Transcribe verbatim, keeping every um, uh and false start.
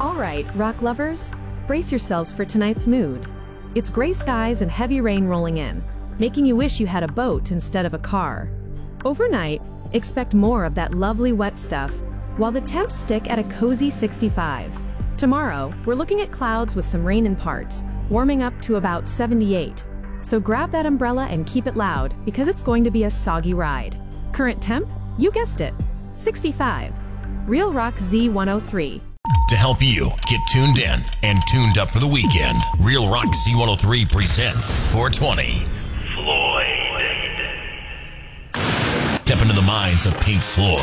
All right, rock lovers, brace yourselves for tonight's mood. It's gray skies and heavy rain rolling in, making you wish you had a boat instead of a car. Overnight, expect more of that lovely wet stuff, while the temps stick at a cozy sixty-five. Tomorrow, we're looking at clouds with some rain in parts, warming up to about seventy-eight. So grab that umbrella and keep it loud, because it's going to be a soggy ride. Current temp? You guessed it, sixty-five. Real Rock Z one oh three. To help you get tuned in and tuned up for the weekend, Real Rock Z one oh three presents four twenty. Floyd. Step into the minds of Pink Floyd.